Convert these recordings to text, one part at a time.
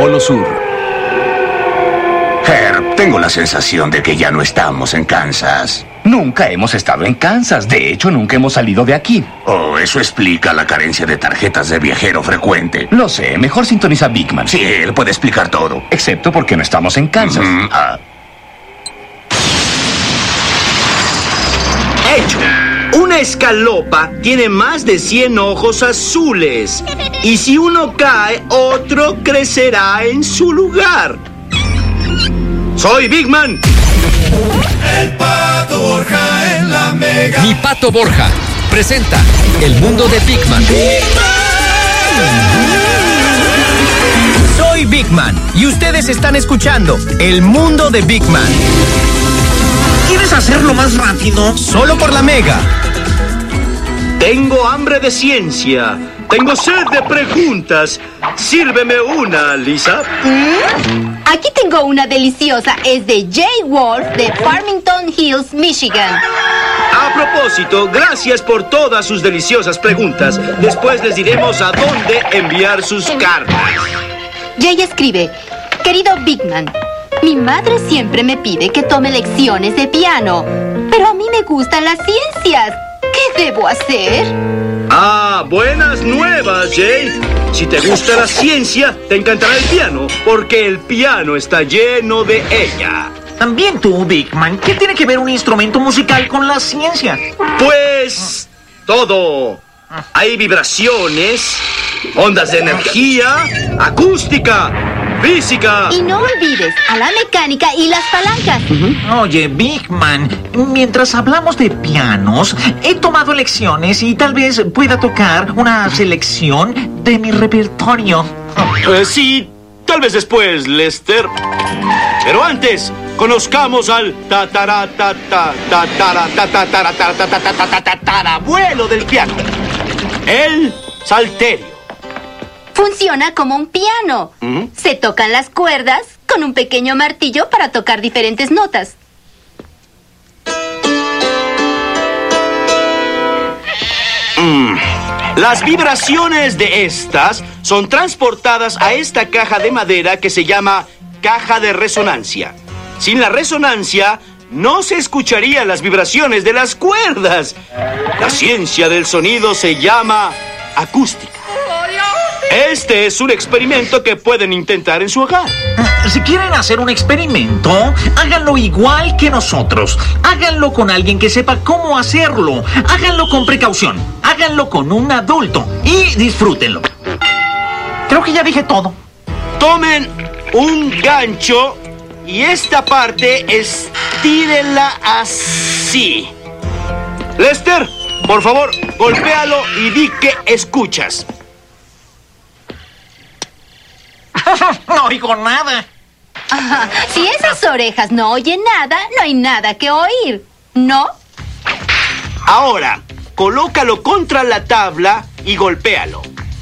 Polo Sur. Herb, tengo la sensación de que ya no estamos en Kansas. Nunca hemos estado en Kansas. De hecho, nunca hemos salido de aquí. Oh, eso explica la carencia de tarjetas de viajero frecuente. Lo sé, mejor sintoniza Big Man. Sí, él puede explicar todo. Excepto porque no estamos en Kansas. Hecho. Una escalopa tiene más de 100 ojos azules. Y si uno cae, otro crecerá en su lugar. ¡Soy Big Man! El Pato Borja en la Mega. Mi Pato Borja presenta El Mundo de Big Man. Soy Big Man y ustedes están escuchando El Mundo de Big Man. ¿Quieres hacerlo más rápido? Solo por la Mega. Tengo hambre de ciencia. Tengo sed de preguntas. Sírveme una, Lisa. Aquí tengo una deliciosa. Es de Jay Wolf de Farmington Hills, Michigan. A propósito, gracias por todas sus deliciosas preguntas. Después les diremos a dónde enviar sus cartas. Jay escribe: Querido Big Man, mi madre siempre me pide que tome lecciones de piano, pero a mí me gustan las ciencias. ¿Qué debo hacer? Buenas nuevas, Jay. Si te gusta la ciencia, te encantará el piano, porque el piano está lleno de ella. También tú, Big Man. ¿Qué tiene que ver un instrumento musical con la ciencia? Pues todo. Hay vibraciones, ondas de energía, acústica, física. Y no olvides a la mecánica y las palancas. Oye, Big Man, mientras hablamos de pianos, he tomado lecciones y tal vez pueda tocar una selección de mi repertorio. Sí, tal vez después, Lester. Pero antes, conozcamos al tatarabuelo del piano. El salterio. Funciona como un piano. Se tocan las cuerdas con un pequeño martillo para tocar diferentes notas. Las vibraciones de estas son transportadas a esta caja de madera que se llama caja de resonancia. Sin la resonancia, no se escucharían las vibraciones de las cuerdas. La ciencia del sonido se llama acústica. Este es un experimento que pueden intentar en su hogar. Si quieren hacer un experimento, háganlo igual que nosotros. Háganlo con alguien que sepa cómo hacerlo. Háganlo con precaución. Háganlo con un adulto y disfrútenlo. Creo que ya dije todo. Tomen un gancho y esta parte estírenla así. Lester, por favor, golpéalo y di que escuchas. No oigo nada. Si esas orejas no oyen nada, no hay nada que oír, ¿no? Ahora, colócalo contra la tabla y golpéalo.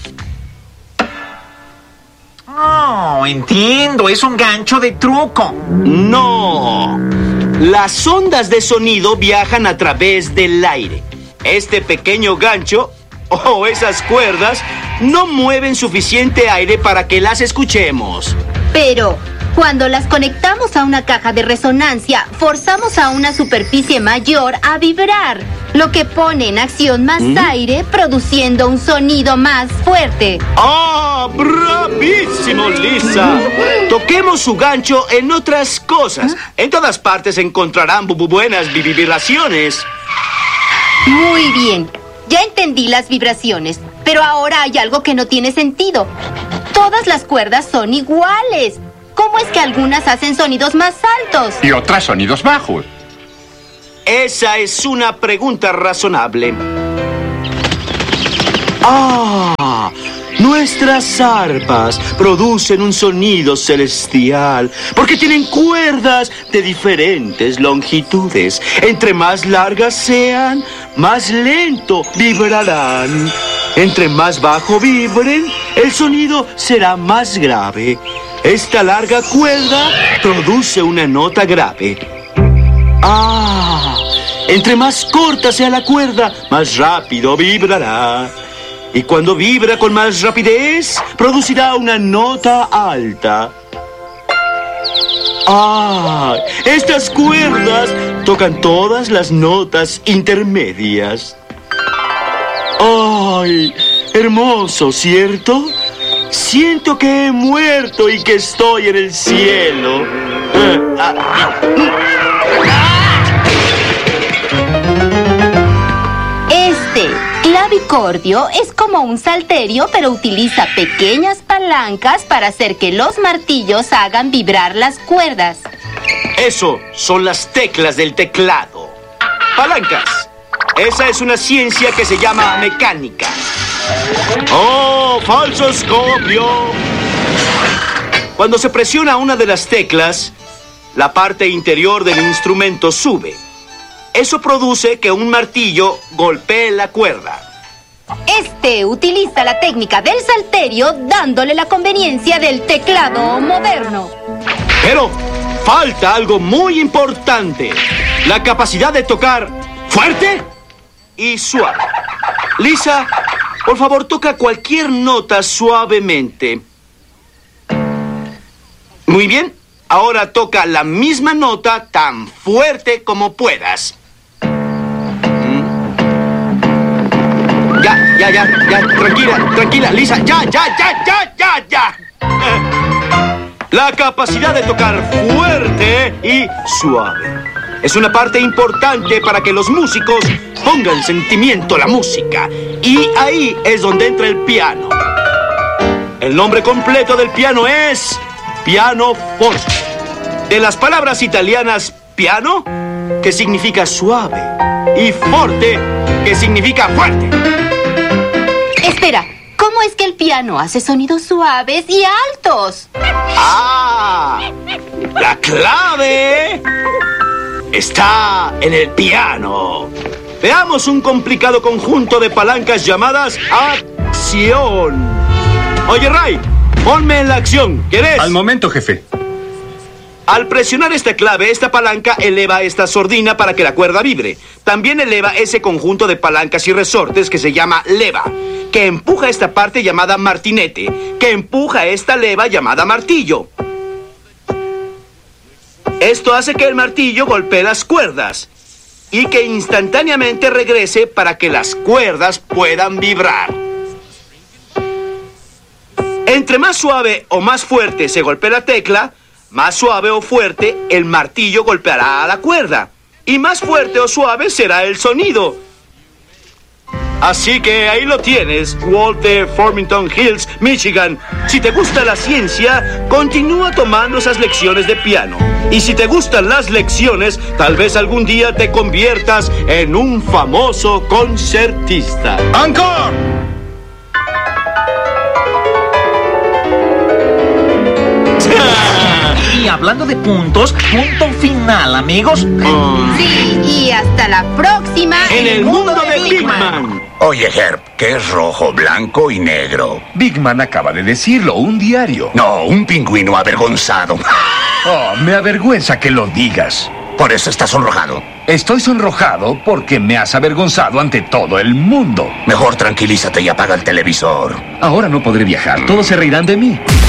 Oh, entiendo, es un gancho de truco. No. Las ondas de sonido viajan a través del aire. Este pequeño gancho o esas cuerdas no mueven suficiente aire para que las escuchemos. Pero cuando las conectamos a una caja de resonancia, forzamos a una superficie mayor a vibrar, lo que pone en acción más aire, produciendo un sonido más fuerte. ¡Ah, bravísimo, Lisa! Toquemos su gancho en otras cosas. En todas partes encontrarán buenas vibraciones. Muy bien. Ya entendí las vibraciones, pero ahora hay algo que no tiene sentido. Todas las cuerdas son iguales. ¿Cómo es que algunas hacen sonidos más altos? Y otras sonidos bajos. Esa es una pregunta razonable. Nuestras arpas producen un sonido celestial porque tienen cuerdas de diferentes longitudes. Entre más largas sean, más lento vibrarán. Entre más bajo vibren, el sonido será más grave. Esta larga cuerda produce una nota grave. Entre más corta sea la cuerda, más rápido vibrará. Y cuando vibra con más rapidez, producirá una nota alta. ¡Ah! Estas cuerdas tocan todas las notas intermedias. ¡Ay! Hermoso, ¿cierto? Siento que he muerto y que estoy en el cielo. Este clavicordio es como un salterio, pero utiliza pequeñas palancas para hacer que los martillos hagan vibrar las cuerdas. Eso son las teclas del teclado. Palancas. Esa es una ciencia que se llama mecánica. ¡Oh, falsoscopio! Cuando se presiona una de las teclas, la parte interior del instrumento sube. Eso produce que un martillo golpee la cuerda. Este utiliza la técnica del salterio, dándole la conveniencia del teclado moderno. Pero falta algo muy importante: la capacidad de tocar fuerte y suave. Lisa, por favor, toca cualquier nota suavemente. Muy bien. Ahora toca la misma nota tan fuerte como puedas. Ya. Tranquila, Lisa. Ya. La capacidad de tocar fuerte y suave es una parte importante para que los músicos pongan sentimiento a la música. Y ahí es donde entra el piano. El nombre completo del piano es pianoforte. De las palabras italianas piano, que significa suave, y forte, que significa fuerte. Espera, ¿cómo es que el piano hace sonidos suaves y altos? ¡Ah! La clave está en el piano. Veamos un complicado conjunto de palancas llamadas acción. Oye, Ray, ponme en la acción. ¿Quieres? Al momento, jefe. Al presionar esta clave, esta palanca eleva esta sordina para que la cuerda vibre. También eleva ese conjunto de palancas y resortes que se llama leva, que empuja esta parte llamada martinete, que empuja esta leva llamada martillo. Esto hace que el martillo golpee las cuerdas y que instantáneamente regrese para que las cuerdas puedan vibrar. Entre más suave o más fuerte se golpee la tecla, más suave o fuerte el martillo golpeará a la cuerda. Y más fuerte o suave será el sonido. Así que ahí lo tienes, Walt de Farmington Hills, Michigan. Si te gusta la ciencia, continúa tomando esas lecciones de piano. Y si te gustan las lecciones, tal vez algún día te conviertas en un famoso concertista. ¡Encore! Y hablando de puntos, punto final, amigos. Sí, y hasta la próxima En el mundo de Big Man. Oye, Herb, ¿qué es rojo, blanco y negro? Big Man acaba de decirlo, un diario. No, un pingüino avergonzado. Oh, me avergüenza que lo digas. Por eso estás sonrojado. Estoy sonrojado porque me has avergonzado ante todo el mundo. Mejor tranquilízate y apaga el televisor. Ahora no podré viajar, todos se reirán de mí.